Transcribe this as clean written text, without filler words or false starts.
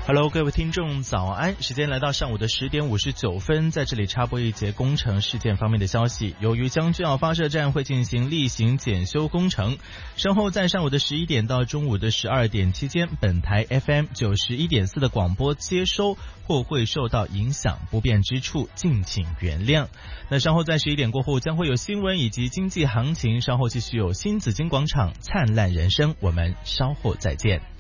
Hello， 各位听众早安，时间来到上午的10点59分，在这里插播一节工程事件方面的消息。由于将军澳发射站会进行例行检修工程，稍后在上午的11点到中午的12点期间，本台 FM 91.4的广播接收或会受到影响，不便之处敬请原谅。那稍后在11点过后将会有新闻以及经济行情，稍后继续有新紫金广场灿烂人生，我们稍后再见。